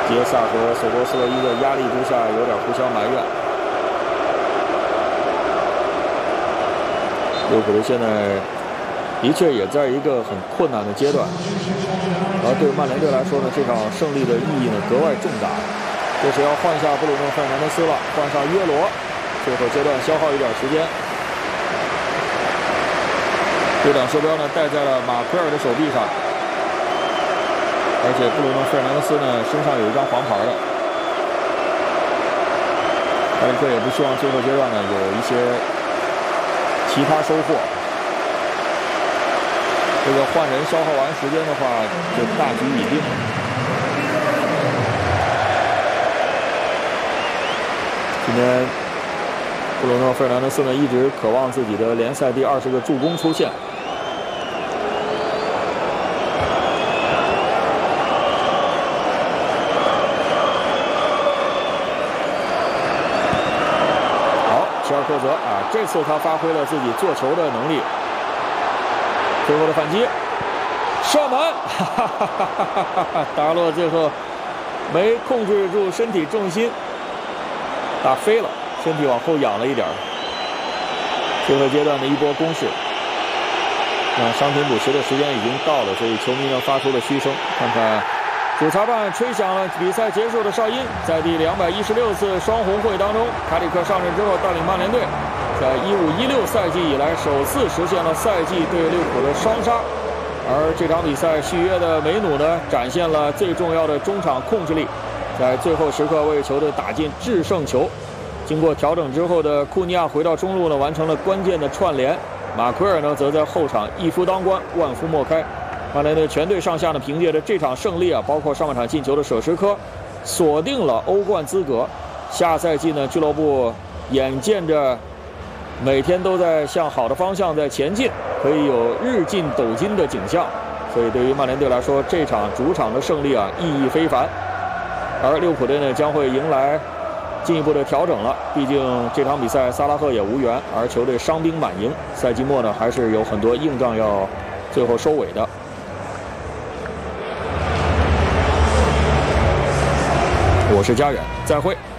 杰萨和索波斯洛伊的压力之下，有点互相埋怨。利物浦队现在的确也在一个很困难的阶段，而对曼联队来说呢，这场胜利的意义呢格外重大。这是要换下布鲁诺·费尔南德斯了，换上约罗，最后阶段消耗一点时间。队长袖标呢戴在了马奎尔的手臂上。 而且布鲁诺·费尔南德斯呢身上有一张黄牌的，埃里克也不希望最后阶段呢有一些其他收获。这个换人消耗完时间的话，就大局已定了。今天布鲁诺·费尔南德斯呢一直渴望自己的联赛第20个助攻出现。 齐尔克泽啊，这次他发挥了自己做球的能力。最后的反击，射门，达洛最后没控制住身体重心，打飞了，身体往后仰了一点。最后阶段的一波攻势，伤停补时的时间已经到了，所以球迷呢发出了嘘声。看看。 主裁判吹响了比赛结束的哨音，在第216次双红会当中，卡里克上任之后带领曼联队，在15-16赛季以来首次实现了赛季对利物浦的双杀。而这场比赛续约的梅努呢，展现了最重要的中场控制力，在最后时刻为球队打进制胜球。经过调整之后的库尼亚回到中路呢，完成了关键的串联。马奎尔呢，则在后场一夫当关，万夫莫开。 曼联队全队上下呢，凭借着这场胜利啊，包括上半场进球的舍什科，锁定了欧冠资格。下赛季呢，俱乐部眼见着每天都在向好的方向在前进，可以有日进斗金的景象。所以对于曼联队来说，这场主场的胜利啊，意义非凡。而利物浦队呢，将会迎来进一步的调整了。毕竟这场比赛萨拉赫也无缘，而球队伤兵满营，赛季末呢，还是有很多硬仗要最后收尾的。 我是佳远，再会。